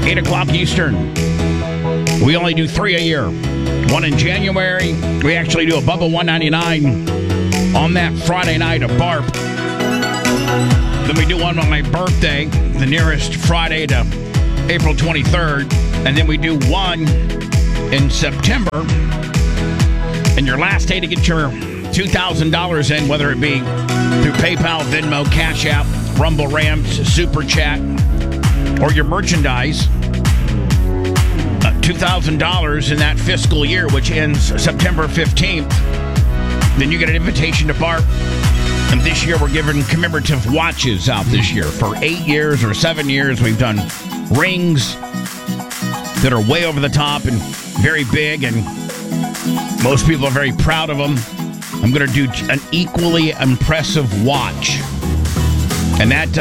8 o'clock Eastern. We only do 3 a year. One in January. We actually do a Bubba 199 on that Friday night, a BARP. Then we do one on my birthday, the nearest Friday to April 23rd. And then we do one in September. And your last day to get your $2,000 in, whether it be through PayPal, Venmo, Cash App, Rumble Ramps, Super Chat, or your merchandise. $2,000 in that fiscal year, which ends September 15th. Then you get an invitation to BARP. And this year we're giving commemorative watches out this year. For 8 years or 7 years, we've done rings that are way over the top and very big, and most people are very proud of them. I'm going to do an equally impressive watch. And that,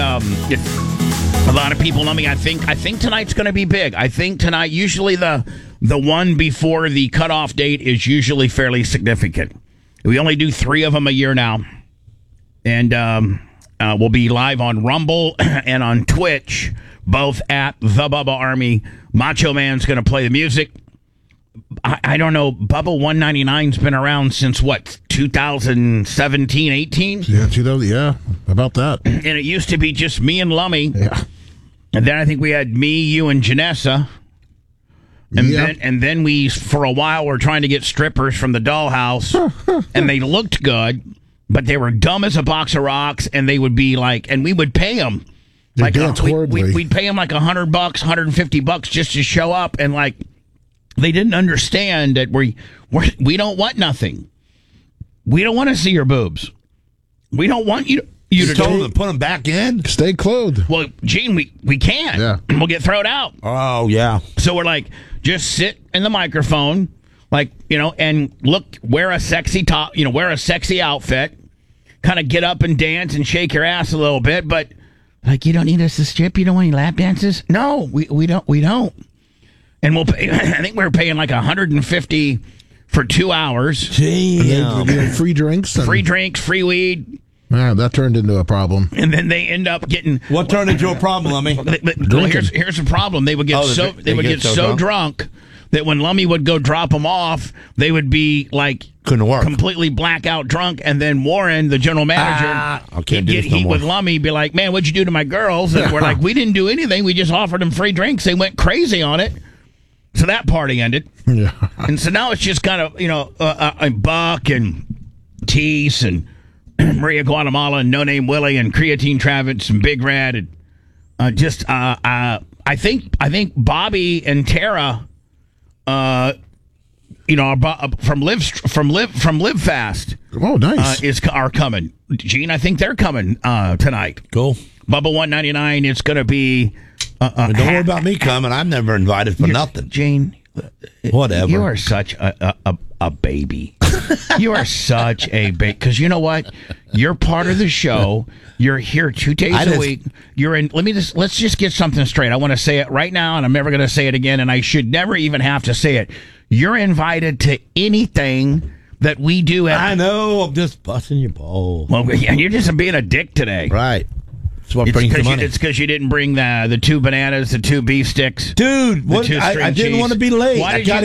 a lot of people know me. I think tonight's going to be big. I think tonight, usually the one before the cutoff date is usually fairly significant. We only do 3 of them a year now. And we'll be live on Rumble and on Twitch, both at The Bubba Army. Macho Man's going to play the music. I don't know. Bubba 199's been around since, what, 2017, 18? Yeah, 2000, yeah, about that. And it used to be just me and Lummy. Yeah. And then I think we had me, you, and Janessa. And then we, for a while, were trying to get strippers from the dollhouse. And they looked good, but they were dumb as a box of rocks. And they would be like, and we would pay them. Like we'd pay them like $100, $150 just to show up. And like, they didn't understand that we don't want nothing. We don't want to see your boobs. We don't want you to told them to put them back in. Stay clothed. Well, Gene, we can't. Yeah. We'll get thrown out. Oh, yeah. So we're like, just sit in the microphone, like, and look, wear a sexy top, wear a sexy outfit, kind of get up and dance and shake your ass a little bit, but like, you don't need us to strip? You don't want any lap dances? No, we don't. And we'll pay, I think we were paying like $150 for 2 hours. Damn. Free drinks. Free drinks, free weed. Yeah, that turned into a problem. And then they end up getting... What turned into a problem, Lummy? Well, here's the problem. They would get so drunk that when Lummy would go drop them off, they would be like... Couldn't work. Completely blackout drunk. And then Warren, the general manager, can't get heat with Lummy, be like, man, what'd you do to my girls? And we're like, we didn't do anything. We just offered them free drinks. They went crazy on it. So that party ended. Yeah. And so now it's just kind of, Buck and Tease and Maria Guatemala and No Name Willie and Creatine Travis and Big Red. And I think Bobby and Tara, from Live Fast. Oh, nice. Are coming. Gene, I think they're coming tonight. Cool. Bubba 199. It's going to be. Don't worry about me coming. I'm never invited for nothing. Gene, whatever. You are such a baby. You are such a baby. Because you know what? You're part of the show. You're here 2 days a week. You're in. Let's just get something straight. I want to say it right now, and I'm never going to say it again. And I should never even have to say it. You're invited to anything that we do. I know. I'm just busting your balls. Well, yeah, you're just being a dick today. Right. That's what brings the money. It's because you didn't bring the 2 bananas, the 2 beef sticks. Dude, I didn't want to be late.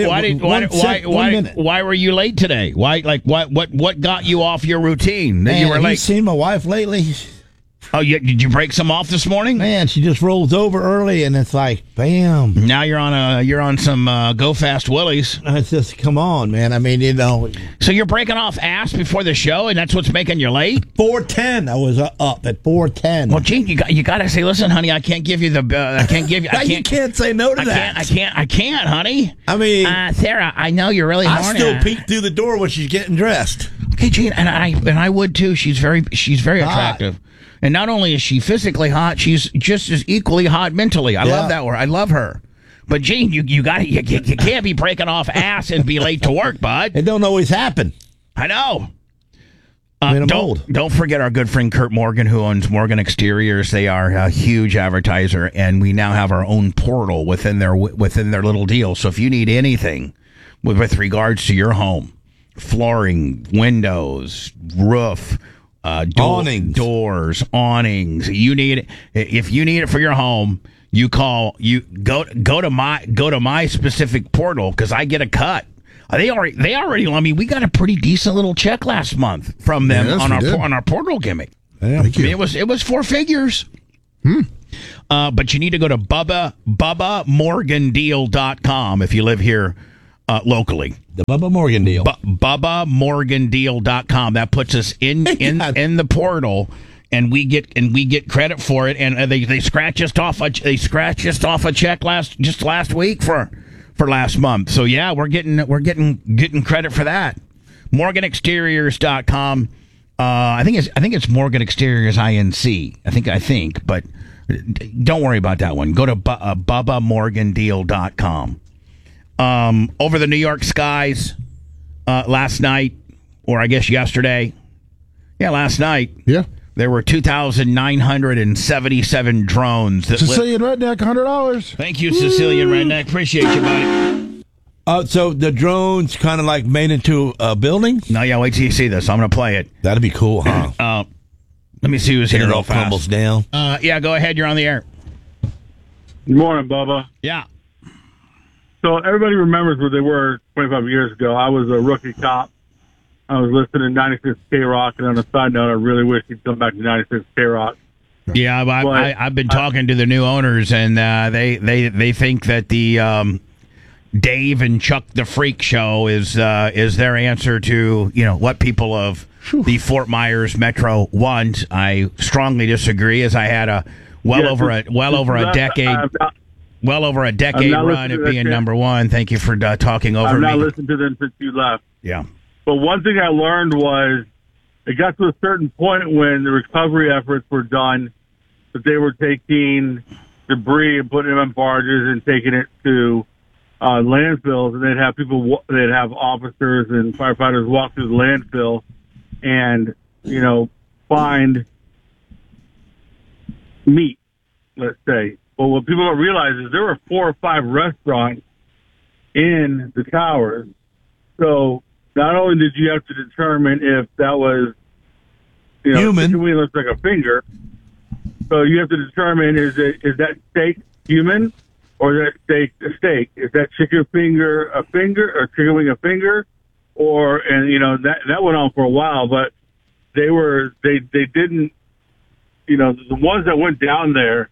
Why were you late today? What got you off your routine that you were late? Have you seen my wife lately? Oh, did you break some off this morning? Man, she just rolls over early, and it's like, bam. Now you're on some Go Fast Willies. It's just, come on, man. I mean, So you're breaking off ass before the show, and that's what's making you late? 4:10. I was up at 4:10. Well, Gene, you got to say, listen, honey, I can't give you the. You can't say no to that. I can't, honey. I mean, Sarah, I know you're really horny. I still peek through the door when she's getting dressed. Okay, Gene, and I would too. She's very attractive. And not only is she physically hot, she's just as equally hot mentally. I love that word. I love her. But Gene, you can't be breaking off ass and be late to work, bud. It don't always happen. I know. Don't forget our good friend Kurt Morgan, who owns Morgan Exteriors. They are a huge advertiser, and we now have our own portal within their little deal. So if you need anything with regards to your home, flooring, windows, roof, doors, awnings. You need it. If you need it for your home, you go to my specific portal because I get a cut. They already. I mean, we got a pretty decent little check last month from them on our portal gimmick. Yeah, I mean, it was 4 figures. But you need to go to BubbaMorganDeal.com if you live here locally. The Bubba Morgan deal. BubbaMorganDeal.com. That puts us in the portal, and we get credit for it. And they scratched us off a check last week for last month. So yeah, we're getting credit for that. MorganExteriors.com. I think it's Morgan Exteriors Inc. I think, but don't worry about that one. Go to BubbaMorganDeal.com. Over the New York skies last night, or I guess yesterday. Yeah, last night. Yeah. There were 2,977 drones. Sicilian Redneck, $100. Thank you, Sicilian Redneck. Appreciate you, buddy. So the drones kind of like made into a building? No, yeah, wait till you see this. I'm going to play it. That'd be cool, huh? Let me see who's here It real all fast. crumbles down. Yeah, go ahead. You're on the air. Good morning, Bubba. Yeah. So everybody remembers where they were 25 years ago. I was a rookie cop. I was listening to 96 K-Rock, and on a side note, I really wish he'd come back to 96 K-Rock. Yeah, I've been talking to the new owners, and they think that the Dave and Chuck the Freak show is their answer to what people of the Fort Myers Metro want. I strongly disagree, as I had over a decade run at being number one. Thank you for talking over me. I've not listened to them since you left. Yeah. But one thing I learned was it got to a certain point when the recovery efforts were done that they were taking debris and putting it on barges and taking it to landfills, and they'd have officers and firefighters walk through the landfill and find meat, let's say. But what people don't realize is there were 4 or 5 restaurants in the towers. So not only did you have to determine if that was human, chicken wing looks like a finger. So you have to determine is that steak human or is that steak a steak? Is that chicken finger a finger or chicken wing a finger? That went on for a while, but they didn't the ones that went down there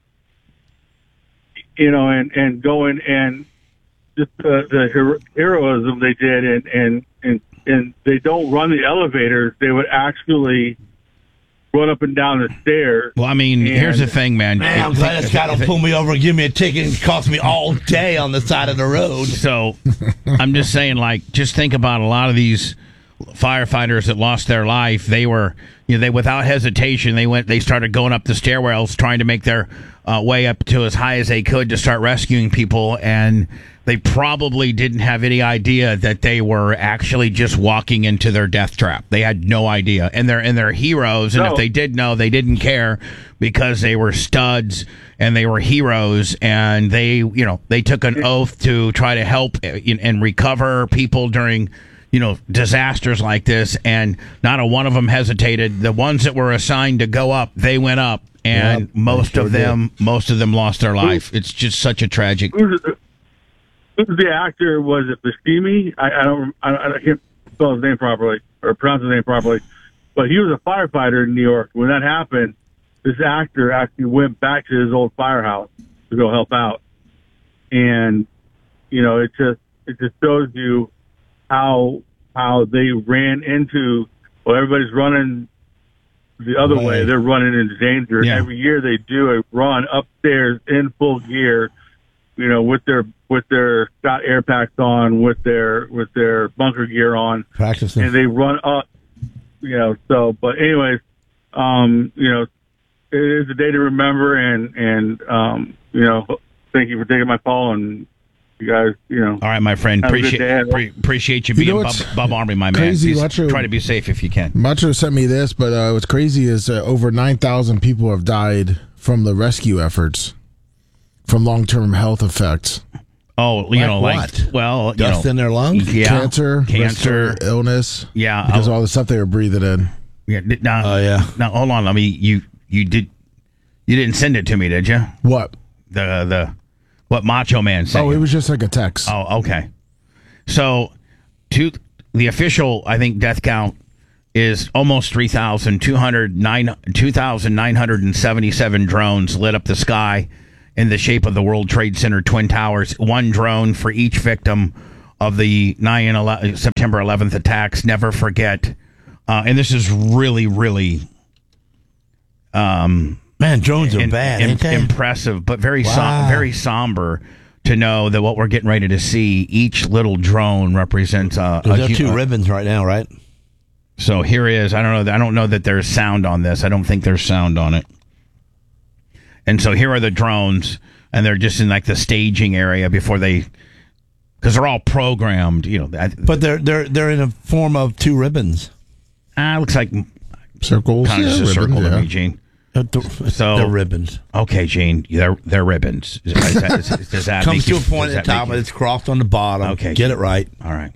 and going and just the heroism they did and they don't run the elevators. They would actually run up and down the stairs. Well, I mean, here's the thing, man. I'm glad this guy don't pull me over and give me a ticket and cost me all day on the side of the road. So I'm just saying, just think about a lot of these firefighters that lost their life. They were, they without hesitation, they started going up the stairwells trying to make their way up to as high as they could to start rescuing people, and they probably didn't have any idea that they were actually just walking into their death trap. They had no idea, and they're heroes. And if they did know, they didn't care because they were studs and they were heroes, and they took an oath to try to help and recover people during disasters like this, and not a one of them hesitated. The ones that were assigned to go up, they went up, and most of them lost their life. It's just such a tragic. Who's the actor? Was it Buscemi? I can't spell his name properly or pronounce his name properly, but he was a firefighter in New York. When that happened, this actor actually went back to his old firehouse to go help out, and it just shows you how they ran into. Well, everybody's running the other way. They're running into danger. Yeah. Every year they do a run upstairs in full gear, with their Scott air packs on, with their bunker gear on, practicing, and they run up. But anyways, it is a day to remember, and thank you for taking my call, and you guys, All right, my friend. Appreciate you being Bob Army, my man. Crazy, try to be safe if you can. Macho sent me this, but what's crazy is over 9,000 people have died from the rescue efforts from long-term health effects. Oh, dust in their lungs, yeah, cancer, illness, yeah, because of all the stuff they were breathing in. Yeah. Now, Oh, yeah. Now hold on. Let me. You didn't send it to me, did you? What? The what Macho Man said. Oh, it was just like a text. Oh, okay. So, the official, I think, death count is almost 2,977 drones lit up the sky in the shape of the World Trade Center Twin Towers. One drone for each victim of the September 11th attacks. Never forget. And this is really, really Man, drones are bad, ain't they? impressive, but very Wow. very somber to know that what we're getting ready to see, each little drone represents There's two ribbons right now, right? So here is, I don't know that there's sound on this. I don't think there's sound on it. And so here are the drones, and they're just in like the staging area before because they're all programmed, But they're in a form of two ribbons. Looks like Circles. kind of just a ribbons, circle to yeah. me, Gene. So they're ribbons. Okay, Gene, they're ribbons. Does that Comes make to you, a point does at the that top, make and it's crossed on the bottom. Okay. Get it right. All right.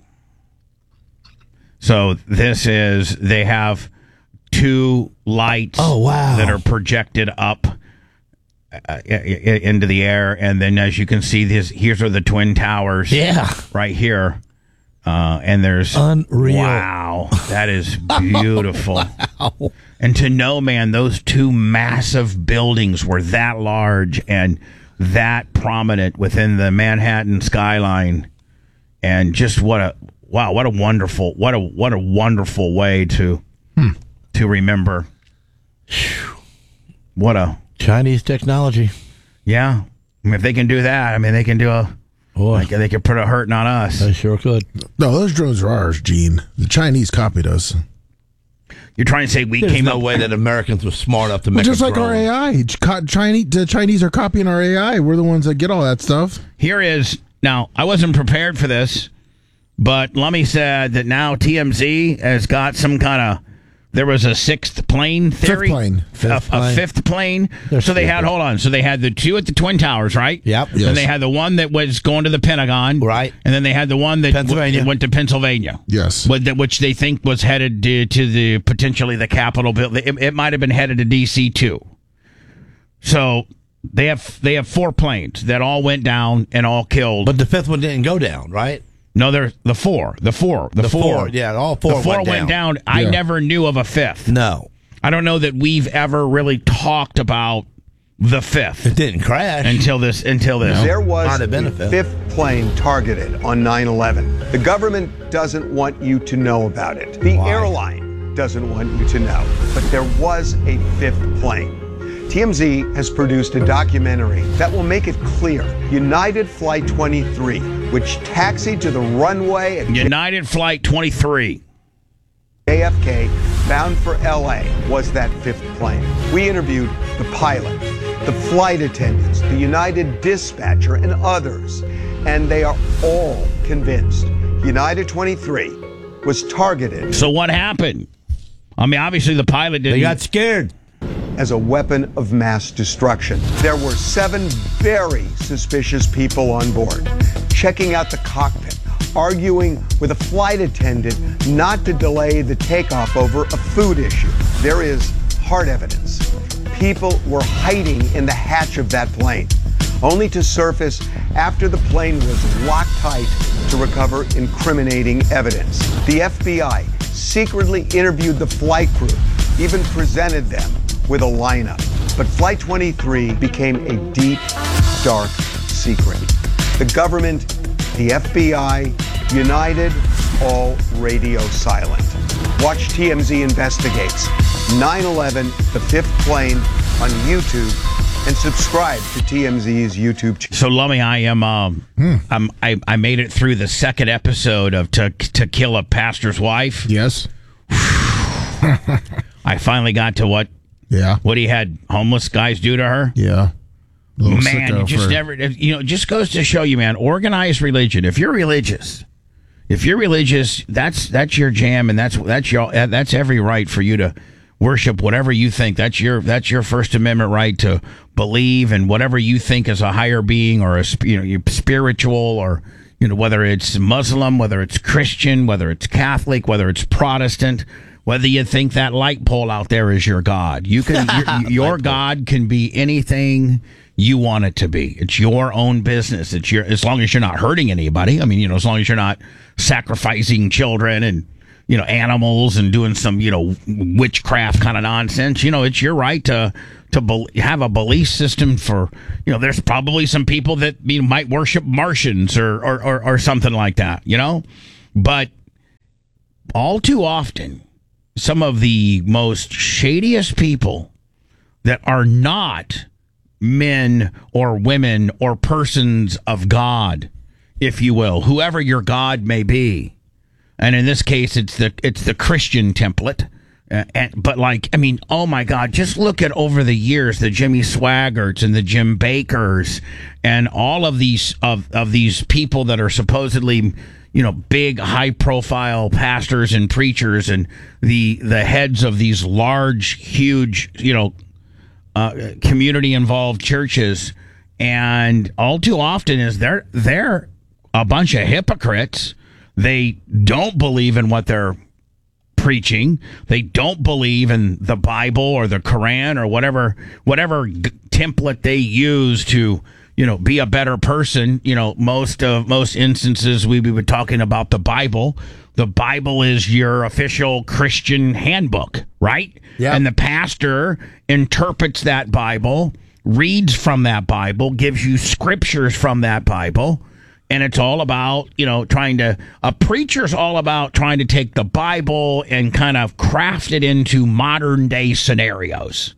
So they have two lights Oh, wow. that are projected up into the air. And then as you can see, here's are the Twin Towers Yeah. right here. And there's Unreal. Wow, that is beautiful. Wow. And to know, man, those two massive buildings were that large and that prominent within the Manhattan skyline, and just what a wonderful way to remember. Chinese technology. Yeah. I mean, if they can do that, I mean, they can do Boy, they could put a hurting on us. they sure could. No, those drones are ours, Gene. The Chinese copied us. You're trying to say we There's came no up way that Americans were smart enough to Well, make just a like drone. our AI. The Chinese are copying our AI. We're the ones that get all that stuff. Here is, now, I wasn't prepared for this, but Lummy said that now TMZ has got some kind of, there was a sixth plane theory. Fifth plane. A fifth plane. They're So they had, stupid. hold on, so they had the two at the Twin Towers, right? Yep. Yes. And they had the one that was going to the Pentagon. Right. And then they had the one that Pennsylvania. went to Pennsylvania. Yes. Which they think was headed to the potentially the Capitol building. It might have been headed to D.C. too. So they have 4 planes that all went down and all killed. But the fifth one didn't go down, right? No, they're the four. Yeah, all four, The four went down. I Yeah. never knew of a fifth. No, I don't know that we've ever really talked about the fifth it didn't crash. until this. There was Might have been a a fifth. fifth plane targeted on 9/11. The government doesn't want you to know about it. The Why? airline doesn't want you to know. But there was a fifth plane. TMZ has produced a documentary that will make it clear. United Flight 23, which taxied to the runway at United Flight 23. JFK bound for LA, was that fifth plane. We interviewed the pilot, the flight attendants, the United dispatcher, and others. And they are all convinced United 23 was targeted So what happened? I mean, obviously the pilot didn't. They got scared. as a weapon of mass destruction. There were 7 very suspicious people on board, checking out the cockpit, arguing with a flight attendant not to delay the takeoff over a food issue. There is hard evidence. People were hiding in the hatch of that plane, only to surface after the plane was locked tight to recover incriminating evidence. The FBI secretly interviewed the flight crew, even presented them with a lineup. But Flight 23 became a deep, dark secret. The government, the FBI, United, all radio silent. Watch TMZ Investigates 9/11, the fifth plane on YouTube, and subscribe to TMZ's YouTube channel. So Lummy, I made it through the second episode of To Kill a Pastor's Wife. Yes. I finally got to what Yeah. he had homeless guys do to her. Yeah. A little Man, sicko it just for- never, it just goes to show you, man, organized religion. If you're religious, that's your jam, and that's every right for you to worship whatever you think. That's your First Amendment right to believe in whatever you think is a higher being or you're spiritual, or whether it's Muslim, whether it's Christian, whether it's Catholic, whether it's Protestant, whether you think that light pole out there is your God. You can your God can be anything you want it to be. It's your own business. It's your, as long as you're not hurting anybody. I mean, as long as you're not sacrificing children and animals and doing some witchcraft kind of nonsense. It's your right to have a belief system for there's probably some people that might worship Martians or something like that. But all too often, some of the most shadiest people that are not men or women or persons of God, if you will, whoever your God may be. And in this case, it's the Christian template. But oh my God, just look at over the years, the Jimmy Swaggarts and the Jim Bakkers and all of these of these people that are supposedly, big high profile pastors and preachers and the heads of these large, huge, community involved churches. And all too often is they're a bunch of hypocrites. They don't believe in what they're preaching. They don't believe in the Bible or the Quran or whatever template they use to, be a better person. Most instances we be talking about the Bible. The Bible is your official Christian handbook, right? Yeah. And the pastor interprets that Bible, reads from that Bible, gives you scriptures from that Bible. And it's all about, a preacher's all about trying to take the Bible and kind of craft it into modern day scenarios,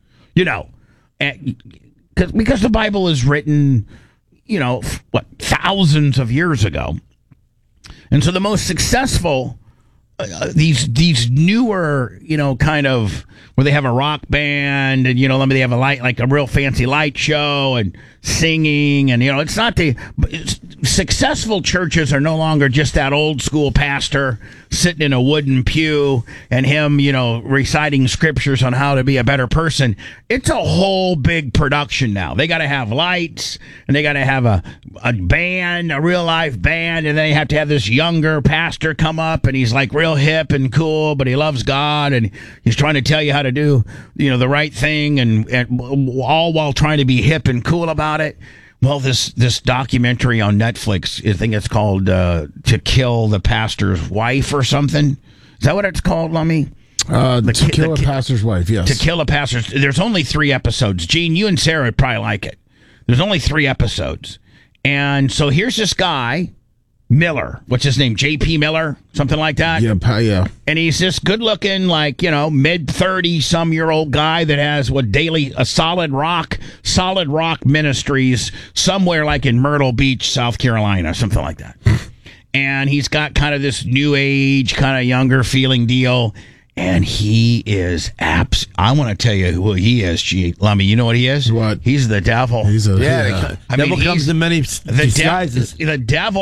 because the Bible is written, thousands of years ago. And so the most successful, these newer, kind of where they have a rock band and, they have a real fancy light show and singing and, it's not successful churches are no longer just that old school pastor sitting in a wooden pew and him, reciting scriptures on how to be a better person. It's a whole big production now. They got to have lights and they got to have a band, a real life band. And they have to have this younger pastor come up and he's like real hip and cool, but he loves God and he's trying to tell you how to do, the right thing and all while trying to be hip and cool about it. Well, this documentary on Netflix, I think it's called To Kill the Pastor's Wife or something. Is that what it's called, Lummy? To Kill a Pastor's Wife, yes. To Kill a Pastor's... There's only 3 episodes. Gene, you and Sarah would probably like it. There's only 3 episodes. And so here's this guy, Miller. What's his name? J.P. Miller? Something like that? Yeah. And he's this good-looking, mid-30-some-year-old guy that has a Solid Rock Ministries somewhere like in Myrtle Beach, South Carolina, something like that. And he's got kind of this new age, kind of younger feeling deal. And he is I want to tell you who he is, Lummy. You know what he is? What? He's the devil. He's devil comes in many disguises. The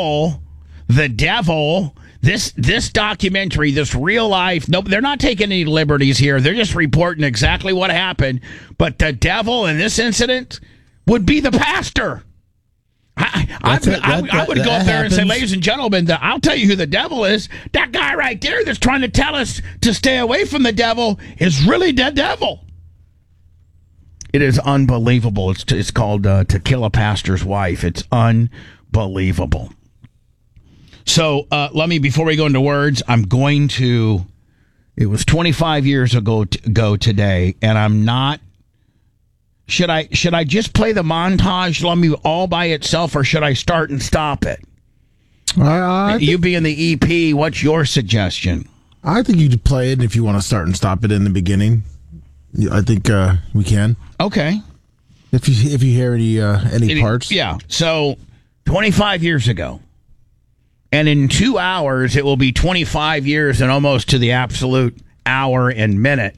devil. This documentary, this real life, no, they're not taking any liberties here. They're just reporting exactly what happened. But the devil in this incident would be the pastor. I would go up there and say, ladies and gentlemen, I'll tell you who the devil is. That guy right there that's trying to tell us to stay away from the devil is really the devil. It is unbelievable. It's called To Kill a Pastor's Wife. It's unbelievable. So let me, before we go into words, it was 25 years ago today, and I'm not, should I just play the montage, let me, all by itself, or should I start and stop it? You being the EP, what's your suggestion? I think you could play it if you want to start and stop it in the beginning. I think we can. Okay. If you hear any parts. Yeah. So 25 years ago. And in 2 hours, it will be 25 years and almost to the absolute hour and minute.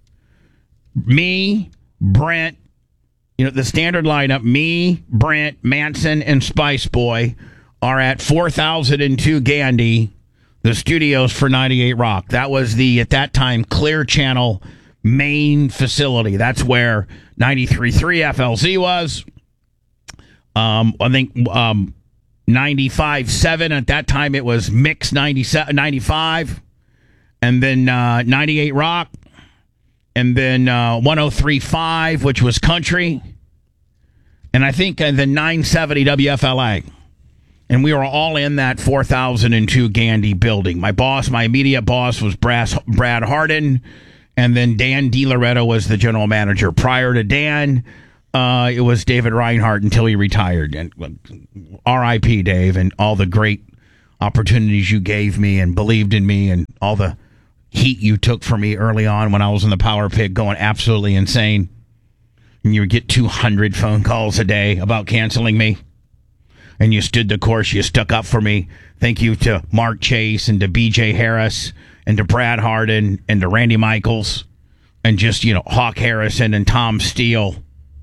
Me, Brent, the standard lineup, me, Brent, Manson, and Spice Boy are at 4002 Gandy, the studios for 98 Rock. That was at that time, Clear Channel main facility. That's where 93.3 FLZ was. I think 95.7 at that time it was Mix 95, and then 98 Rock, and then 103.5, which was country, and I think the 970 WFLA. And we were all in that 4002 Gandy building. My immediate boss was Brad Hardin, and then Dan DiLoretto was the general manager. Prior to Dan, it was David Reinhardt until he retired. And R.I.P. Dave, and all the great opportunities you gave me and believed in me, and all the heat you took for me early on when I was in the Power Pig going absolutely insane. And you would get 200 phone calls a day about canceling me. And you stood the course. You stuck up for me. Thank you to Mark Chase and to B.J. Harris and to Brad Hardin and to Randy Michaels and just, Hawk Harrison and Tom Steele.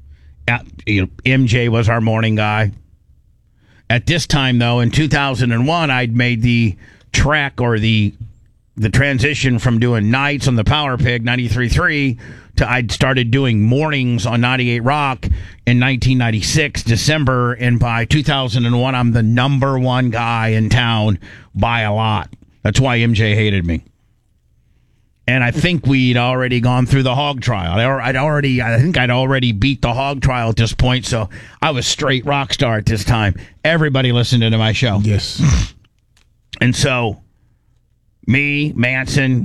MJ was our morning guy. At this time, though, in 2001, I'd made the track or the transition from doing nights on the Power Pig 93.3 to I'd started doing mornings on 98 Rock in 1996, December, and by 2001, I'm the number one guy in town by a lot. That's why MJ hated me. And I think we'd already gone through the hog trial. I think I'd already beat the hog trial at this point, so I was straight rock star at this time. Everybody listened to my show. Yes. And so me, Manson,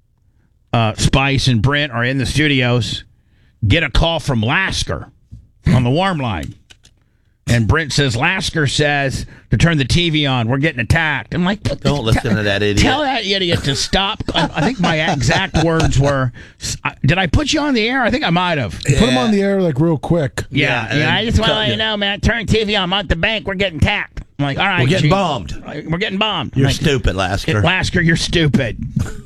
Spice, and Brent are in the studios, get a call from Lasker on the warm line. And Brent says, Lasker says to turn the TV on. We're getting attacked. I'm like, don't listen to that idiot. Tell that idiot to stop. I think my exact words were, did I put you on the air? I think I might have. Put him on the air real quick. Yeah. I just want to let you know, man, turn TV on. I'm at the bank. We're getting attacked. I'm like, all right. We're getting bombed. We're getting bombed. You're stupid, Lasker. Lasker, you're stupid.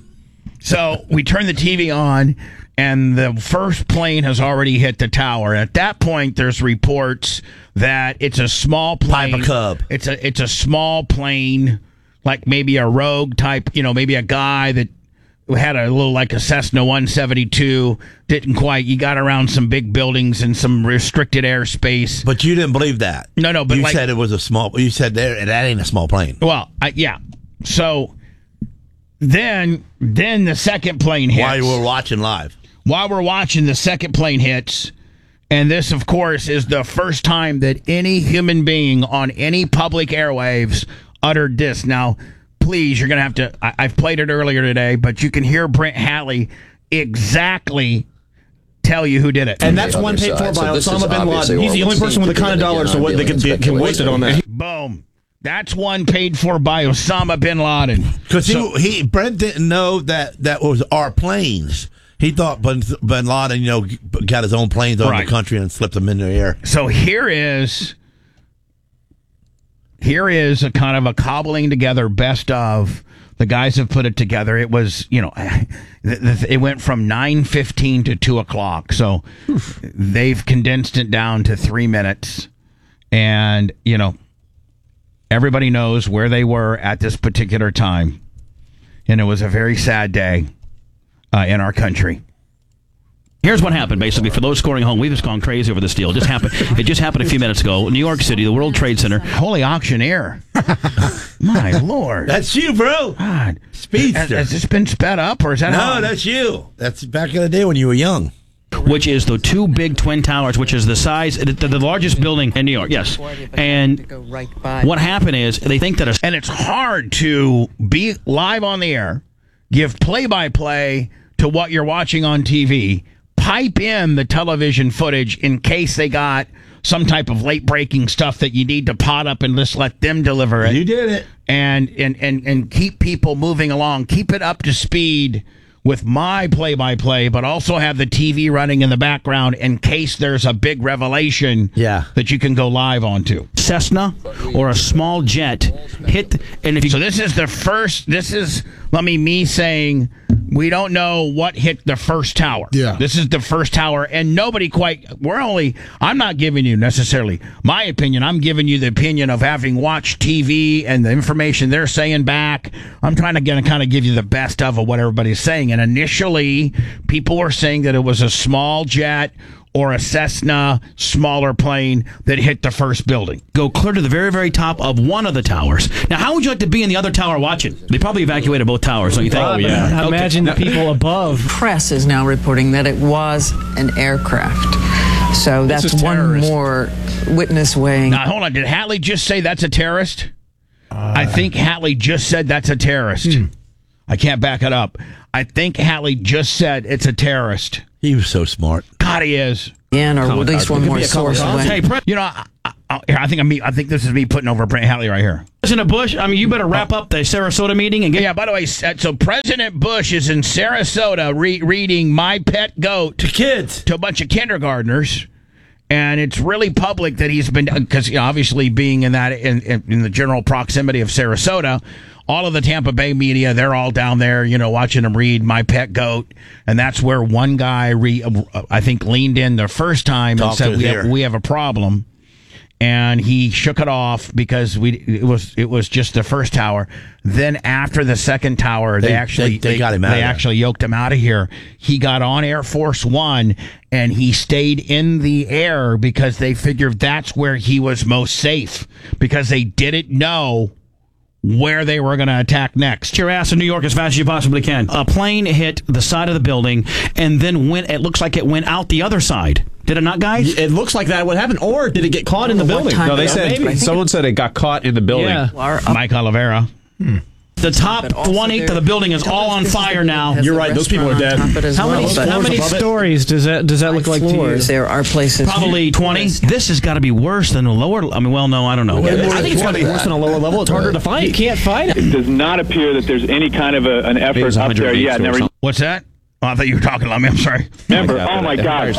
So we turn the TV on, and the first plane has already hit the tower. At that point, there's reports that it's a small plane. Piper Cub. It's a small plane, like maybe a rogue type, maybe a guy that had a little like a Cessna 172, didn't quite. You got around some big buildings and some restricted airspace. But you didn't believe that. No, but you said it was a small. You said that ain't a small plane. Well, yeah. So then the second plane hits. While you were watching live. While we're watching, the second plane hits. And this, of course, is the first time that any human being on any public airwaves uttered this. Now, please, you're going to have to... I've played it earlier today, but you can hear Brent Halley exactly tell you who did it. And that's one paid for by Osama bin Laden. He's the only person with a kind of dollars so what they can waste it on that. Boom. That's one paid for by Osama bin Laden. Because Brent didn't know that was our planes. He thought bin Laden, got his own planes over the country and slipped them in the air. So here is a kind of a cobbling together best of. The guys have put it together. It was, it went from 9:15 to 2 o'clock. So they've condensed it down to 3 minutes. And, everybody knows where they were at this particular time. And it was a very sad day in our country. Here's what happened, basically, for those scoring at home. We've just gone crazy over this deal. It just happened a few minutes ago. New York City, the World Trade Center. Holy auctioneer. My Lord. That's you, bro. God. Speedster. Has this been sped up, or is that No, that's you. That's back in the day when you were young. Which is the two big twin towers, which is the size, the largest building in New York. Yes. And what happened is they think that... And it's hard to be live on the air, give play-by-play to what you're watching on TV, pipe in the television footage in case they got some type of late-breaking stuff that you need to pot up and just let them deliver it. You did it. And keep people moving along. Keep it up to speed with my play-by-play, but also have the TV running in the background in case there's a big revelation that you can go live onto. Cessna or a small jet hit, and if you... So this is me saying we don't know what hit the first tower. Yeah. This is the first tower, and I'm not giving you necessarily my opinion. I'm giving you the opinion of having watched TV and the information they're saying back. I'm trying to kind of give you the best of what everybody's saying. And initially, people were saying that it was a small jet or a Cessna smaller plane that hit the first building. Go clear to the very, very top of one of the towers. Now, how would you like to be in the other tower watching? They probably evacuated both towers, don't you think? Oh, yeah. Imagine the people above. Press is now reporting that it was an aircraft. So that's one more witness weighing. Now, hold on. Did Hatley just say that's a terrorist? I think Hatley just said that's a terrorist. I can't back it up. I think Hatley just said it's a terrorist. He was so smart. God, he is. Yeah, or at least one more source away. Hey, you know, I think this is me putting over Brent Hatley right here. President Bush, I mean, you better wrap up the Sarasota meeting and get. Yeah, by the way, so President Bush is in Sarasota reading My Pet Goat to kids, to a bunch of kindergartners. And it's really public that he's been, because obviously being in the general proximity of Sarasota, all of the Tampa Bay media, they're all down there, watching him read My Pet Goat. And that's where one guy, I think, leaned in the first time and said, we have a problem. And he shook it off because it was just the first tower. Then after the second tower, they got him out. They actually yoked him out of here. He got on Air Force One and he stayed in the air because they figured that's where he was most safe because they didn't know where they were going to attack next. Get your ass in New York as fast as you possibly can. A plane hit the side of the building and then it looks like it went out the other side. Did it not, guys? It looks like that would happen. Or did it get caught in the building? No, they said someone said it got caught in the building. Yeah. Mike Oliveira. The top 1/8 of the building is all on fire now. You're right. Those people are dead. How many stories does that look like to you? There are places. Probably 20. This has got to be worse than a lower. I mean, well, no, I don't know. I think it's got to be worse than a lower level. It's harder to fight. You can't fight it. It does not appear that there's any kind of an effort up there yet. What's that? Oh, I thought you were talking about me. I'm sorry. Remember? Oh my God!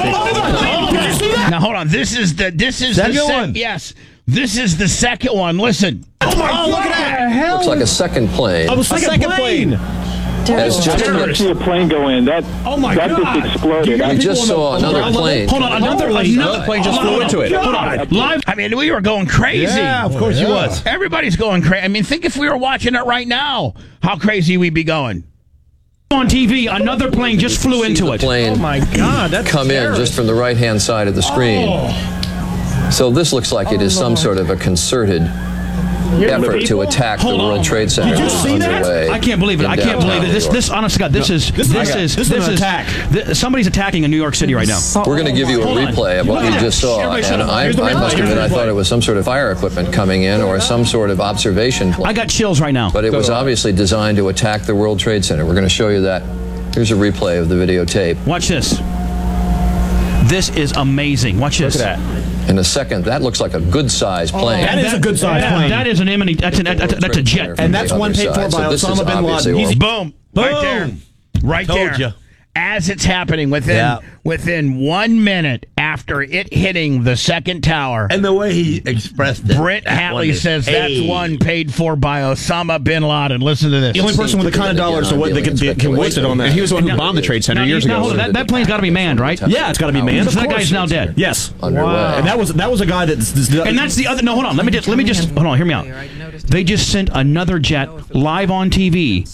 Now hold on. This is the second one. Yes, this is the second one. Listen. Oh my God! Look at that! Looks like a second plane. Oh, a second plane. As I didn't see a plane go in. That just exploded. I just saw another plane. Hold on, another plane just flew into it. Hold on, live. I mean, we were going crazy. Yeah, of course he was. Everybody's going crazy. I mean, think if we were watching it right now, how crazy we'd be going. On TV, another plane just flew into it. Plane oh my God! That's come in just from the right-hand side of the screen. So this looks like it is some sort of a concerted effort to attack the World Trade Center. Did you see that? I can't believe it. I can't believe it. This honest to God, this is an attack. Somebody's attacking in New York City right now. We're going to give you a replay of what we just saw, and I must admit I thought it was some sort of fire equipment coming in or some sort of observation plane. I got chills right now. But it was obviously designed to attack the World Trade Center. We're going to show you that. Here's a replay of the videotape. Watch this. This is amazing. Watch this. Look at that. In a second, that looks like a good-sized plane. That is a good-sized plane. That is an M&E. That's a jet. And that's one paid for by Osama bin Laden. Boom. Right there. Right there. You. As it's happening within 1 minute after it hitting the second tower. And the way he expressed it. Brent Hatley says that's one paid for by Osama bin Laden. Listen to this. The only person with the kind of dollars so what they can waste it on that. He was the one who bombed the Trade Center years ago. That plane's got to be manned, right? Yeah, it's got to be manned. So that guy's now dead. Yes. Wow. And that was a guy that's and that's the other. No, hold on. Let me just hold on. Hear me out. They just sent another jet live on TV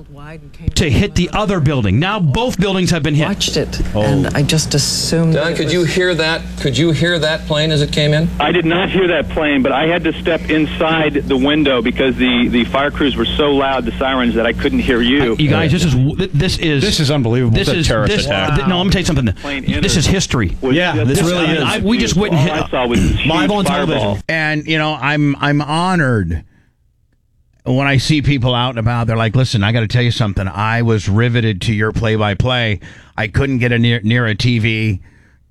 to hit the other building. Now both buildings have been hit. Watched it, and I just assumed. Don, could you hear that? Could you hear that plane as it came in? I did not hear that plane, but I had to step inside the window because the fire crews were so loud, the sirens, that I couldn't hear you. You guys, this is unbelievable. This is terrorist attack. No, let me tell you something. This is history. Yeah, this really is. We just witnessed live on television. And I'm honored. When I see people out and about, they're like, listen, I got to tell you something. I was riveted to your play-by-play. I couldn't get near a TV.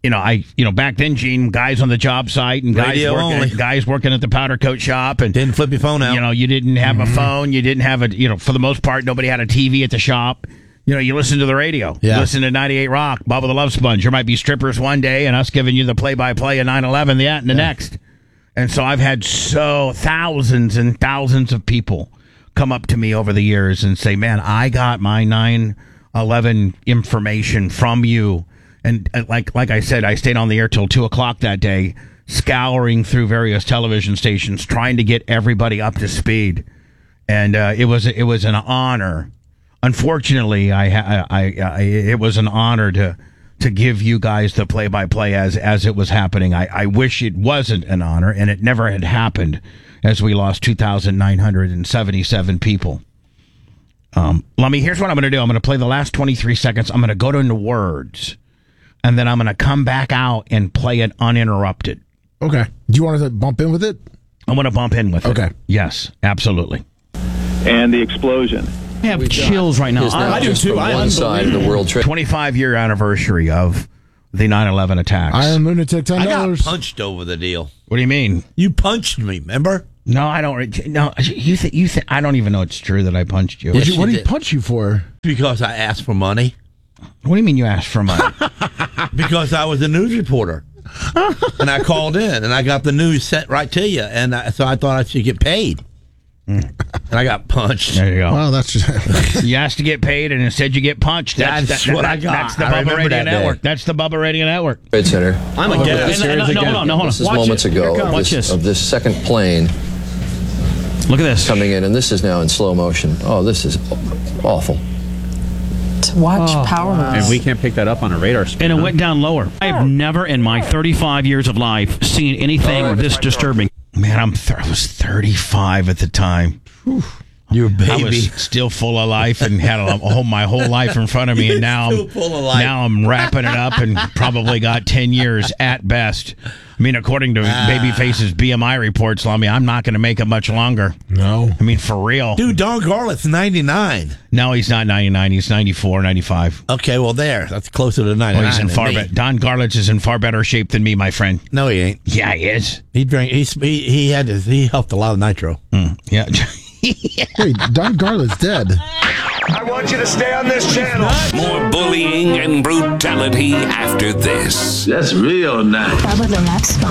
Back then, Gene, guys on the job site and guys working at the powder coat shop. And didn't flip your phone out. You didn't have a phone. You didn't have for the most part, nobody had a TV at the shop. You listen to the radio. Yeah. You listen to 98 Rock, Bubba the Love Sponge. There might be strippers one day and us giving you the play-by-play of 9/11 the next. And so I've had thousands and thousands of people come up to me over the years and say, man, I got my 9/11 information from you. And like I said, I stayed on the air till 2:00 that day, scouring through various television stations, trying to get everybody up to speed. And it was an honor. Unfortunately, it was an honor to give you guys the play-by-play as it was happening. I wish it wasn't an honor, and it never had happened, as we lost 2,977 people. Lummy, here's what I'm going to do. I'm going to play the last 23 seconds. I'm going to go into words, and then I'm going to come back out and play it uninterrupted. Okay. Do you want to bump in with it? I want to bump in with it. Okay. Yes, absolutely. And the explosion. I have chills right now. I do too. I One side of the World Trade. 25-year anniversary of the 9/11 attacks. Iron Lunatic, $10. I got punched over the deal. What do you mean? You punched me, remember? No, I don't. No, you think I don't even know it's true that I punched you. What did he punch you for? Because I asked for money. What do you mean you asked for money? Because I was a news reporter. And I called in, and I got the news sent right to you. And so I thought I should get paid. And I got punched. There you go. Well, that's just... You asked to get paid, and instead you get punched. That's what I got. That's the I Bubba remember Radio that day. Network. That's the Bubba Radio Network. Trade Center. I'm a guest. No, hold on. This is Watch moments it. ago Watch this. of this second plane Look at this. coming in, and this is now in slow motion. Oh, this is awful. To watch power moves. And we can't pick that up on a radar screen. And it went down lower. I have never in my 35 years of life seen anything this disturbing. Man, I was 35 at the time. Whew. You were baby. I was still full of life and had my whole life in front of me, and now I'm wrapping it up and probably got 10 years at best. I mean, according to Babyface's BMI reports, Lummy, I'm not going to make it much longer. No. I mean, for real. Dude, Don Garlett's 99. No, he's not 99. He's 94, 95. Okay, well, that's closer to 99. Well, he's in far Don Garlitz is in far better shape than me, my friend. No, he ain't. Yeah, he is. He drank. He helped a lot of nitro. Yeah. Wait, Don Garlett's dead. I want you to stay on this channel. More bullying and brutality after this. That's real nice.